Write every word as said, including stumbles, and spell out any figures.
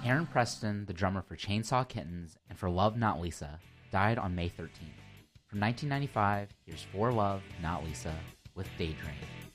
Aaron Preston, the drummer for Chainsaw Kittens and for Love Not Lisa, died on May thirteenth. From nineteen ninety-five, here's For Love Not Lisa with Daydream.